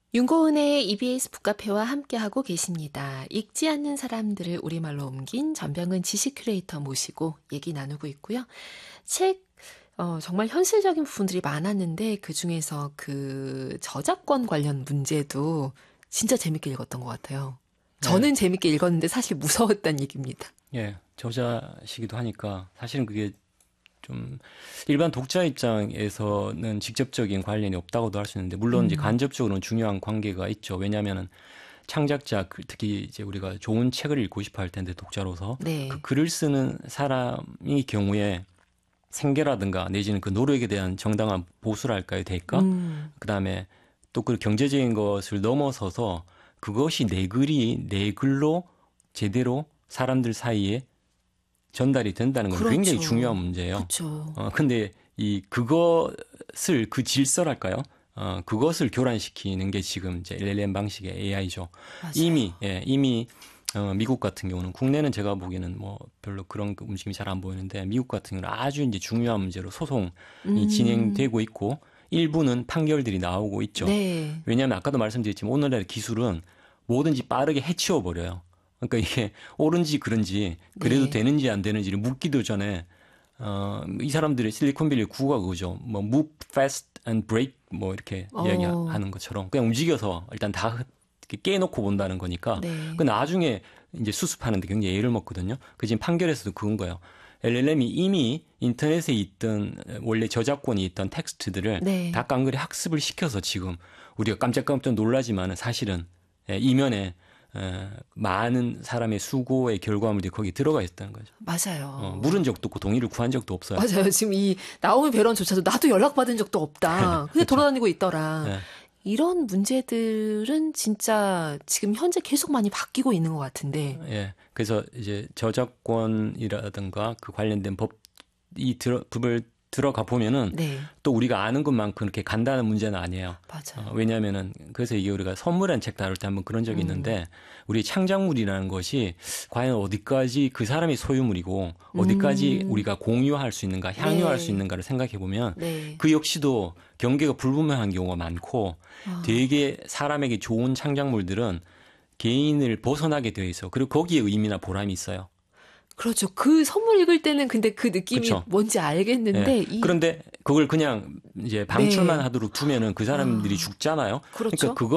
윤고은의 EBS 북카페와 함께하고 계십니다. 읽지 않는 사람들을 우리말로 옮긴 전병은 지식 큐레이터 모시고 얘기 나누고 있고요. 책 정말 현실적인 부분들이 많았는데 그중에서 그 저작권 관련 문제도 진짜 재밌게 읽었던 것 같아요. 저는 네. 재밌게 읽었는데 사실 무서웠다는 얘기입니다. 예, 저자시기도 하니까 사실은 그게 좀 일반 독자 입장에서는 직접적인 관련이 없다고도 할 수 있는데 물론 이제 간접적으로는 중요한 관계가 있죠. 왜냐하면은 창작자 특히 이제 우리가 좋은 책을 읽고 싶어 할 텐데 독자로서 네. 그 글을 쓰는 사람의 경우에 생계라든가 내지는 그 노력에 대한 정당한 보수랄까요, 대가? 그다음에 또 그 경제적인 것을 넘어서서 그것이 내 글이 내 글로 제대로 사람들 사이에 전달이 된다는 건 굉장히 그렇죠. 중요한 문제예요. 그렇죠. 근데 그것을 그 질서랄까요? 그것을 교란시키는 게 지금 이제 LLM 방식의 AI죠. 맞아요. 이미 미국 같은 경우는 국내는 제가 보기에는 뭐 별로 그런 움직임이 잘 안 보이는데 미국 같은 경우는 아주 이제 중요한 문제로 소송이 진행되고 있고 일부는 판결들이 나오고 있죠. 네. 왜냐하면 아까도 말씀드렸지만 오늘날 기술은 뭐든지 빠르게 해치워 버려요. 그러니까 이게 옳은지 그른지 그래도 네. 되는지 안 되는지를 묻기도 전에 이 사람들의 실리콘밸리 구호가 그거죠. 뭐 move fast and break 뭐 이렇게 이야기하는 것처럼 그냥 움직여서 일단 다 이렇게 깨놓고 본다는 거니까 네. 그 나중에 이제 수습하는데 굉장히 애를 먹거든요. 그 지금 판결에서도 그건 거예요. LLM이 이미 인터넷에 있던 원래 저작권이 있던 텍스트들을 네. 다 깡그리 학습을 시켜서 지금 우리가 깜짝깜짝 놀라지만은 사실은 이면에 많은 사람의 수고의 결과물들이 거기 들어가 있다는 거죠. 맞아요. 물은 적도 없고 동의를 구한 적도 없어요. 맞아요. 지금 이 나오미 배런조차도 나도 연락받은 적도 없다. 근데 그렇죠. 돌아다니고 있더라. 네. 이런 문제들은 진짜 지금 현재 계속 많이 바뀌고 있는 것 같은데. 예. 그래서 이제 저작권이라든가 그 관련된 법을 들어가 보면은 네. 또 우리가 아는 것만큼 그렇게 간단한 문제는 아니에요. 맞아요. 왜냐하면은 그래서 이게 우리가 선물한 책 다룰 때 한번 그런 적이 있는데 우리 창작물이라는 것이 과연 어디까지 그 사람의 소유물이고 어디까지 우리가 공유할 수 있는가, 향유할 네. 수 있는가를 생각해 보면 네. 그 역시도 경계가 불분명한 경우가 많고 되게 사람에게 좋은 창작물들은 개인을 벗어나게 되어 있어. 그리고 거기에 의미나 보람이 있어요. 그렇죠. 그 선물 읽을 때는 근데 그 느낌이 그렇죠. 뭔지 알겠는데. 예. 그런데 그걸 그냥 이제 방출만 네. 하도록 두면은 그 사람들이 죽잖아요. 그렇죠. 그러니까